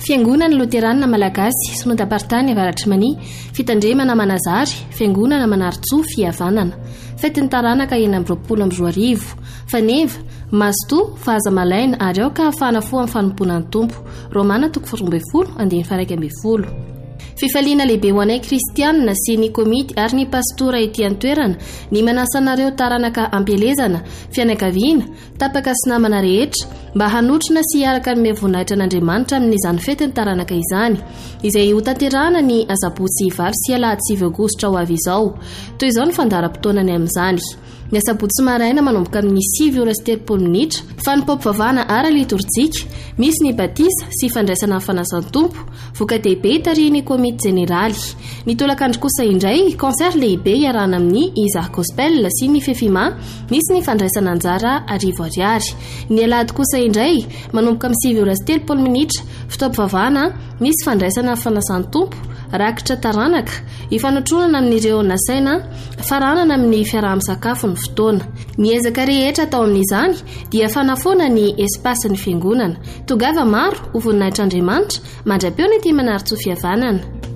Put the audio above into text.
Fiangonana Loterana Malagasy Sonodam-paritany Avaratry Mania, fitandremana Manazary, Fiangonana Manaritsoa Fihavanana, fetin'ny taranaka 2022, faneva Mazotoa Fahazamalaina ary ao ka hafana fo amin'ny fanompoana ny tompo. Romana 12:1-20. Fifaliana lehibe ho anay kristianina sy ny komity ary ny pastora ety an-toerana ny manasanareo taranaka ampelezana fianakaviana tapaka sy namana rehetra mba hanotrona sy hiaraka ny voninahitra n'Andriamanitra amin'izany fetiny taranaka izany izay ho tanterahana ny asabotsy 9 sy alahady 9 Aogositra ho avy izao. Toy izao ny fandaharam-potoanany amin'izany. Ny asabotsy maraina manomboka amin'ny 7:30 fa ny popovavahana ara liturjika, misy ny batisa sy fandraisana fanasan-tompo, voka-dehibe tarihiny komity jeneraly. Ny tolakandro kosa indray concert lehibe iarahana amin'ny iza gospel sy ny fefima, misy ny fandraisana anjara arivo ariary. Ny alahady kosa indray manomboka amin'ny 7:30 fotoam-pivavahana, misy fandraisana fanasan-tompo, rakitra taranaka, ifanotronana amin'ireo nasaina, faranana amin'ny fiaraha-misakafo ny fotoana. Ny ezaka rehetra atao amin'izany dia fanafoana ny espasy ny fiangonana. Tongava maro ho voninahitr'Andriamanitra mandra-peo ny ity Manaritsoa Fihavanana.